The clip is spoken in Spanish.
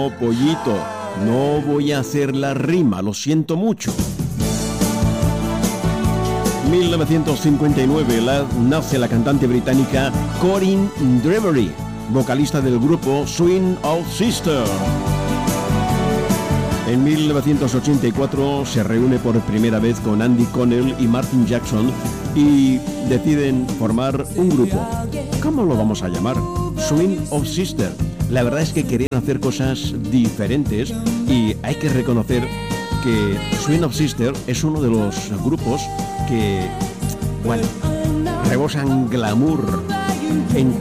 No, pollito, no voy a hacer la rima, lo siento mucho. 1959 nace la cantante británica Corinne Drewery, vocalista del grupo Swing of Sisters. En 1984 se reúne por primera vez con Andy Connell y Martin Jackson y deciden formar un grupo. ¿Cómo lo vamos a llamar? Swing of Sisters. La verdad es que querían hacer cosas diferentes y hay que reconocer que Swing of Sisters es uno de los grupos que, bueno, rebosan glamour en